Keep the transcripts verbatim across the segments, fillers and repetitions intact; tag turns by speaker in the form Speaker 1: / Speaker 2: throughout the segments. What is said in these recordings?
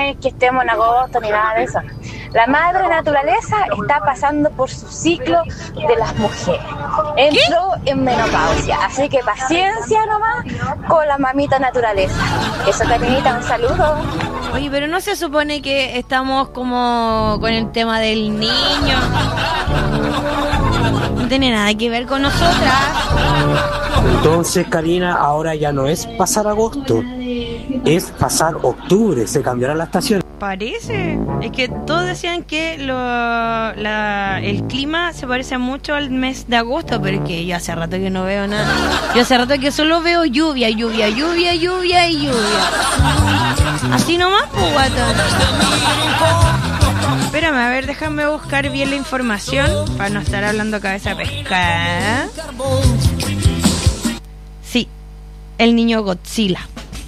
Speaker 1: es que estemos en agosto ni nada de eso. La madre naturaleza está pasando por su ciclo de las mujeres. Entró en menopausia, así que paciencia nomás con la mamita naturaleza. Eso, Karinita, un saludo.
Speaker 2: Oye, pero no se supone que estamos como con el tema del niño. No tiene nada que ver con nosotras.
Speaker 3: Entonces, Karina, ahora ya no es pasar agosto, es pasar octubre, se cambiará la estación.
Speaker 2: Parece, es que todos decían que lo, la, el clima se parece mucho al mes de agosto, pero es que yo hace rato que no veo nada. Yo hace rato que solo veo lluvia, lluvia, lluvia, lluvia y lluvia. Así nomás, pues, guatón. Espérame, a ver, déjame buscar bien la información para no estar hablando cabeza pescada. Sí, el niño Godzilla.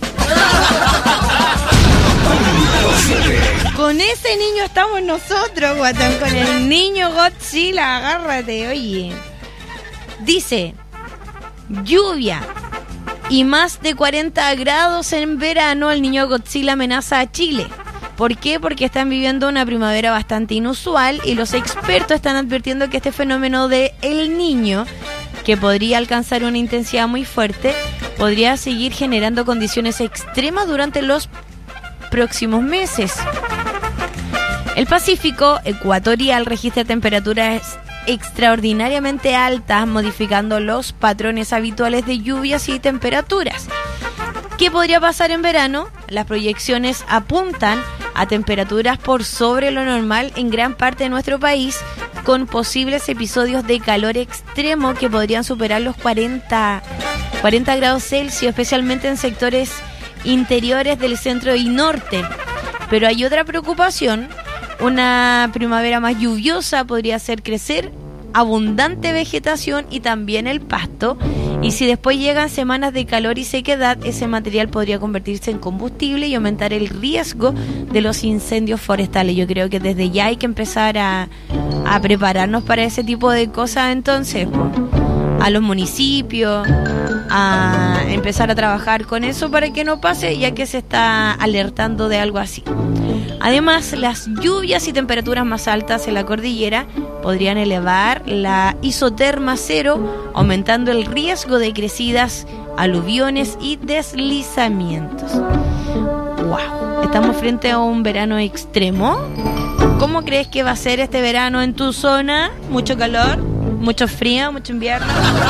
Speaker 2: Con ese niño estamos nosotros, guatón, con el niño Godzilla, agárrate, oye. Dice, lluvia y más de cuarenta grados en verano, el niño Godzilla amenaza a Chile. ¿Por qué? Porque están viviendo una primavera bastante inusual y los expertos están advirtiendo que este fenómeno de El Niño, que podría alcanzar una intensidad muy fuerte, podría seguir generando condiciones extremas durante los próximos meses. El Pacífico ecuatorial registra temperaturas extraordinariamente altas, modificando los patrones habituales de lluvias y temperaturas. ¿Qué podría pasar en verano? Las proyecciones apuntan a temperaturas por sobre lo normal en gran parte de nuestro país, con posibles episodios de calor extremo que podrían superar los cuarenta, cuarenta grados Celsius, especialmente en sectores interiores del centro y norte. Pero hay otra preocupación. Una primavera más lluviosa podría hacer crecer abundante vegetación y también el pasto, y si después llegan semanas de calor y sequedad, ese material podría convertirse en combustible y aumentar el riesgo de los incendios forestales. Yo creo que desde ya hay que empezar a, a prepararnos para ese tipo de cosas, entonces a los municipios a empezar a trabajar con eso para que no pase, ya que se está alertando de algo así. Además, las lluvias y temperaturas más altas en la cordillera podrían elevar la isoterma cero, aumentando el riesgo de crecidas, aluviones y deslizamientos. ¡Wow! Estamos frente a un verano extremo. ¿Cómo crees que va a ser este verano en tu zona? ¿Mucho calor? ¿Mucho frío? ¿Mucho invierno?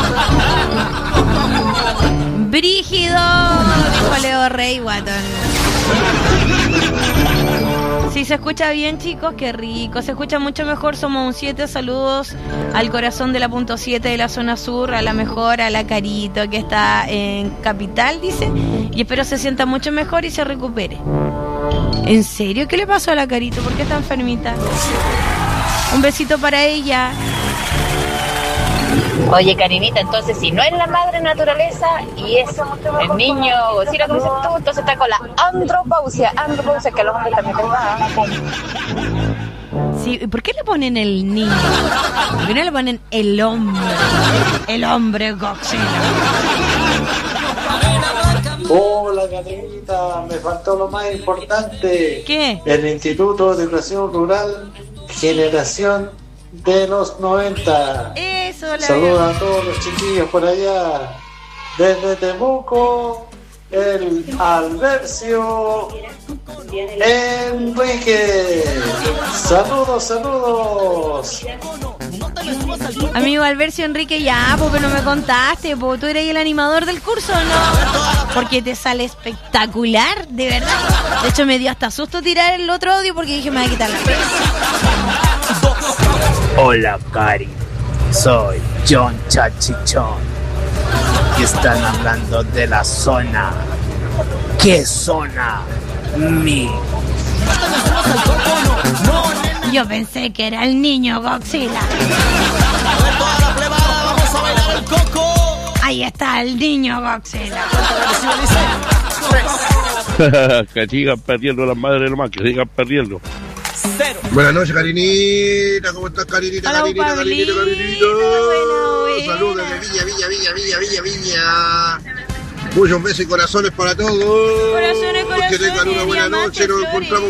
Speaker 2: ¡Brígido! Dijo Leo Rey, guatón. Si se escucha bien, chicos, qué rico. Se escucha mucho mejor, somos un siete. Saludos al corazón de la punto siete de la zona sur, a la mejor, a la Carito, que está en Capital, dice. Y espero se sienta mucho mejor y se recupere. ¿En serio? ¿Qué le pasó a la Carito? ¿Por qué está enfermita? Un besito para ella.
Speaker 1: Oye, Karinita, entonces si no es la madre naturaleza y es el niño Godzilla, como dices tú, entonces está con la andropausia. Andropausia, que los hombres también tengan.
Speaker 2: Sí, ¿por qué le ponen el niño? ¿Por qué no le ponen el hombre? El hombre Godzilla.
Speaker 4: Hola, Karinita, me faltó lo más importante.
Speaker 2: ¿Qué?
Speaker 4: El Instituto de Educación Rural, generación de los noventa.
Speaker 2: Eso, la
Speaker 4: Saludos a todos los chiquillos por allá. Desde Temuco, el Albercio Enrique. Saludos, saludos.
Speaker 2: Amigo Albercio Enrique, ya, pues, pero no me contaste, pues, tú eres el animador del curso, ¿no? Porque te sale espectacular, de verdad. De hecho, me dio hasta susto tirar el otro audio porque dije, me voy a quitar la pena.
Speaker 5: Hola, Cari. Soy John Chachichón. Y están hablando de la zona. ¿Qué zona? Mi.
Speaker 2: Yo pensé que era el niño Godzilla. Ahí está el niño Godzilla.
Speaker 6: Que sigan perdiendo las madres nomás, que sigan perdiendo.
Speaker 7: Cero. Buenas noches, Karinita. ¿Cómo estás, Karinita?
Speaker 2: Hola,
Speaker 7: Karinita,
Speaker 2: Pablito,
Speaker 7: Karinita, Karinita.
Speaker 2: buena,
Speaker 7: Saludos
Speaker 2: buena.
Speaker 7: desde Viña, Viña, Viña, Viña, Viña, Viña. Muchos besos y corazones para todos.
Speaker 2: Corazones, corazones,
Speaker 7: Que tengan una buena
Speaker 2: diamantes,
Speaker 7: noche. Nos
Speaker 2: flores.
Speaker 7: encontramos